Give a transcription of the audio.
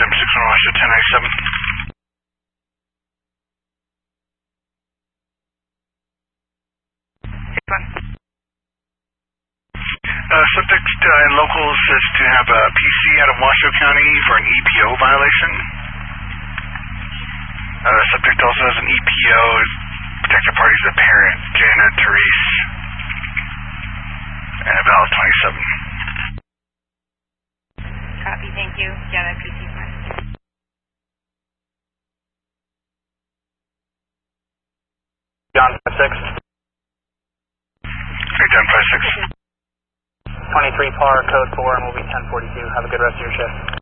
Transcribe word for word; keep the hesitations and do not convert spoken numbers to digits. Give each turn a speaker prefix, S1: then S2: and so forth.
S1: seven six one Washington ten ninety-seven. Uh, subject uh, in local says to have a P C out of Washoe County for an E P O violation. Uh, subject also has an E P O. Protected party is the parent, Jana Therese, and a valid twenty-seven.
S2: Copy, thank you. Yeah, that P C is mine.
S3: John five six.
S1: Hey, John five six.
S3: twenty-three par, code four, and we'll be ten forty-two. Have a good rest of your shift.